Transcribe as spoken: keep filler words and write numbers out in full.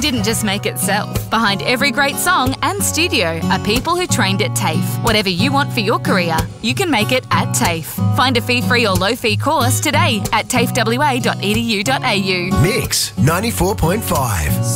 didn't just make itself. Behind every great song and studio are people who trained at TAFE. Whatever you want for your career, you can make it at TAFE. Find a fee-free or low-fee course today at tafe w a dot e d u dot a u. Mix ninety-four point five.